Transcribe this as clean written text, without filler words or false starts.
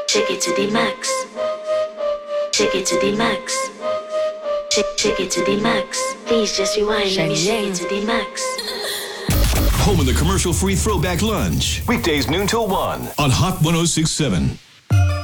Shake it to the max. Shake it to the max. Shake it to the max. Please just rewind. Let me shake it to the max. Home of the commercial-free Throwback Lunch. Weekdays noon till 1. On Hot 106.7.